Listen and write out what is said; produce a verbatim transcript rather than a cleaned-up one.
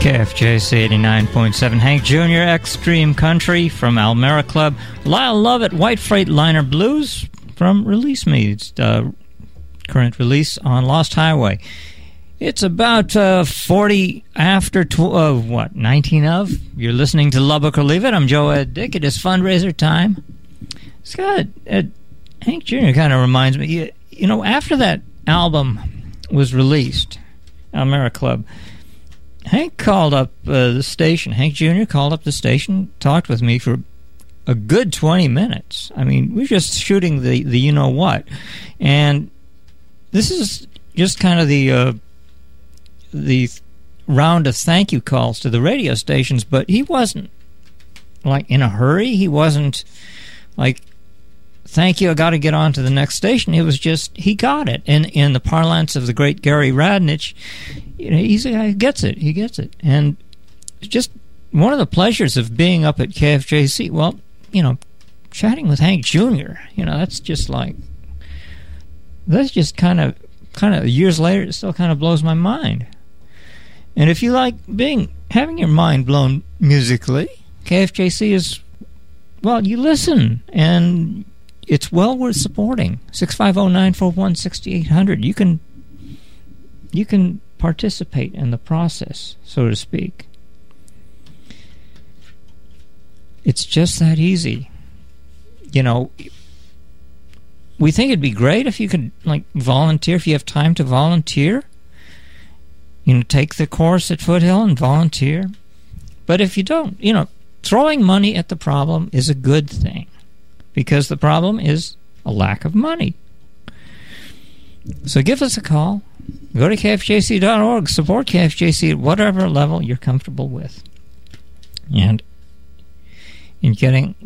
K F J C eighty-nine point seven. Hank Junior, Extreme Country from Almera Club. Lyle Lovett, White Freightliner Blues from Release Me. It's uh, current release on Lost Highway. It's about uh, forty after, tw- uh, what, nineteen of? You're listening to Lubbock or Leave It. I'm Joe Ed Dick. It is fundraiser time. Scott, uh, Hank Junior kind of reminds me, you, you know, after that album was released, Almera Club, Hank called up uh, the station. Hank Junior called up the station, talked with me for a good twenty minutes. I mean, we were just shooting the, the you-know-what. And this is just kind of the uh, the round of thank you calls to the radio stations, but he wasn't, like, in a hurry. He wasn't, like, thank you, I got to get on to the next station. It was just, he got it. And in the parlance of the great Gary Radnich, you know, he's a guy who gets it. He gets it. And it's just one of the pleasures of being up at K F J C, well, you know, chatting with Hank Junior, you know, that's just like, that's just kind of, kind of, years later, it still kind of blows my mind. And if you like being, having your mind blown musically, K F J C is, well, you listen, and it's well worth supporting. six five zero, nine four one, six eight zero zero. You can, you can participate in the process, so to speak. It's just that easy. You know, we think it'd be great if you could, like, volunteer, if you have time to volunteer. You know, take the course at Foothill and volunteer. But if you don't, you know, throwing money at the problem is a good thing, because the problem is a lack of money. So give us a call. Go to K F J C dot org. Support K F J C at whatever level you're comfortable with. And in getting